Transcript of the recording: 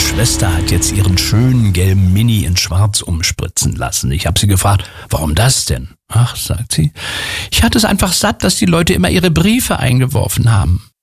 Schwester hat jetzt ihren schönen gelben Mini in Schwarz umspritzen lassen. Ich habe sie gefragt, warum das denn? Ach, sagt sie, ich hatte es einfach satt, dass die Leute immer ihre Briefe eingeworfen haben.